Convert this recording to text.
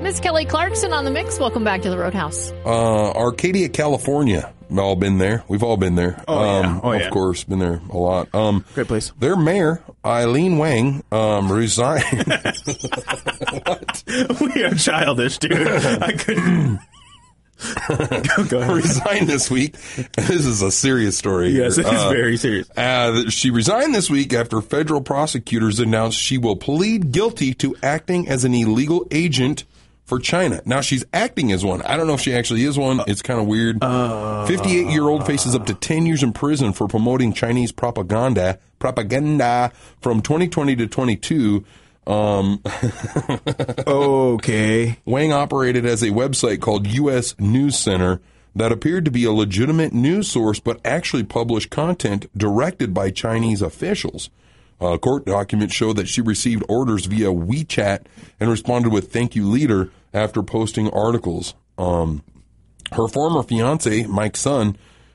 Miss Kelly Clarkson on the mix. Welcome back to the Roadhouse. Arcadia, California. We've all been there. Of course, been there a lot. Great place. Their mayor, Eileen Wang, resigned. What? We are childish, dude. I couldn't. Go ahead. Resigned this week. This is a serious story. Yes, it is very serious. She resigned this week after federal prosecutors announced she will plead guilty to acting as an illegal agent for China. Now, she's acting as one. I don't know if she actually is one. It's kind of weird. 58-year-old faces up to 10 years in prison for promoting Chinese propaganda from 2020 to 22. Okay. Wang operated as a website called U.S. News Center that appeared to be a legitimate news source, but actually published content directed by Chinese officials. Court documents show that she received orders via WeChat and responded with "Thank you, leader" after posting articles. Her former fiance, Mike Sun,